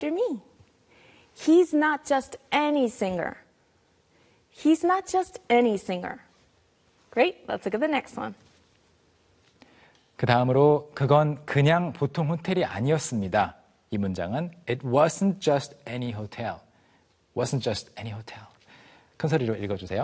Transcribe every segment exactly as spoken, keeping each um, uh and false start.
after me. He's not just any singer. He's not just any singer. Great, let's look at the next one. 그 다음으로 그건 그냥 보통 호텔이 아니었습니다. 이 문장은 It wasn't just any hotel. Wasn't just any hotel. 큰 소리로 읽어주세요.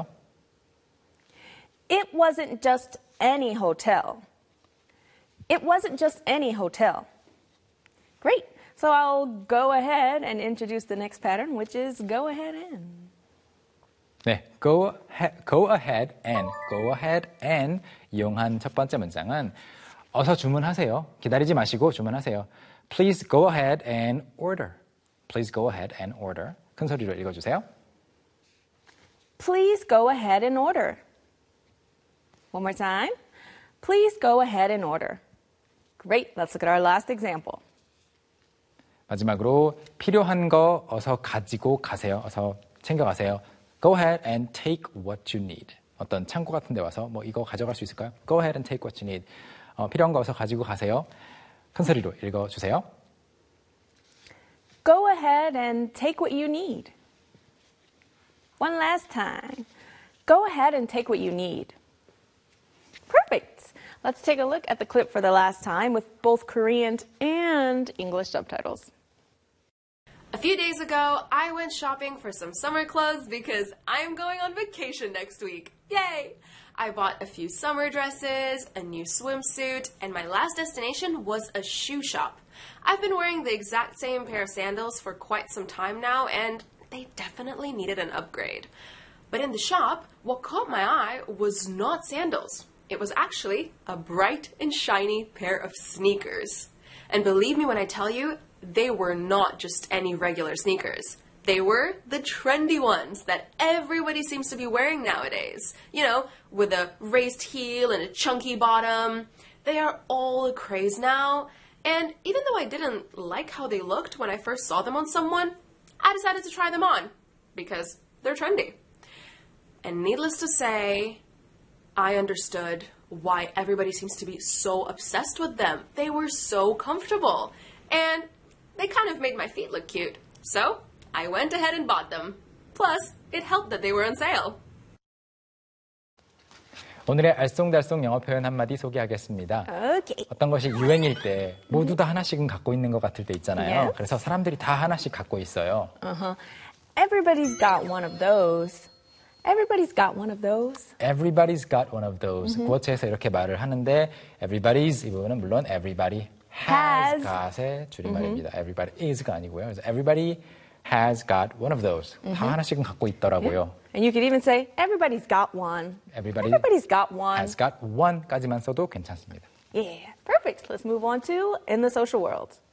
It wasn't just any hotel. It wasn't just any hotel. Great. So I'll go ahead and introduce the next pattern, which is go ahead and. 네, go, ha- go ahead and, go ahead and 이용한 첫 번째 문장은 어서 주문하세요. 기다리지 마시고 주문하세요. Please go ahead and order. Please go ahead and order. 큰 소리로 읽어주세요. Please go ahead and order. One more time. Please go ahead and order. Great. Let's look at our last example. 마지막으로 필요한 거 어서 가지고 가세요. 어서 챙겨가세요. Go ahead and take what you need. 어떤 창고 같은 데 와서 뭐 이거 가져갈 수 있을까요? Go ahead and take what you need. 어, 필요한 거 어서 가지고 가세요. 큰 소리로 읽어주세요. Go ahead and take what you need. One last time. Go ahead and take what you need. Perfect. Let's take a look at the clip for the last time with both Korean and English subtitles. A few days ago, I went shopping for some summer clothes because I'm going on vacation next week. Yay! I bought a few summer dresses, a new swimsuit, and my last destination was a shoe shop. I've been wearing the exact same pair of sandals for quite some time now, and they definitely needed an upgrade. But in the shop, what caught my eye was not sandals. It was actually a bright and shiny pair of sneakers. And believe me when I tell you, they were not just any regular sneakers. They were the trendy ones that everybody seems to be wearing nowadays. You know, with a raised heel and a chunky bottom. They are all a craze now. And even though I didn't like how they looked when I first saw them on someone, I decided to try them on because they're trendy. And needless to say, I understood why everybody seems to be so obsessed with them. They were so comfortable. And they kind of made my feet look cute. So I went ahead and bought them. Plus, it helped that they were on sale. 오늘의 알쏭달쏭 영어 표현 한마디 소개하겠습니다. Okay. 어떤 것이 유행일 때 모두 다 하나씩은 갖고 있는 것 같을 때 있잖아요. Yes. 그래서 사람들이 다 하나씩 갖고 있어요. Uh-huh. Everybody's got one of those. Everybody's got one of those. Everybody's got one of those. 구어체에서 이렇게 말을 하는데 everybody's 이 부분은 물론 everybody has, Has. got의 줄임말입니다. Everybody is가 아니고요. 그래서 everybody has got one of those. 다 하나씩은 갖고 있더라고요. And you could even say, everybody's got one. Everybody Everybody's got one. has got one까지만 써도 괜찮습니다. Yeah, perfect. Let's move on to in the social world.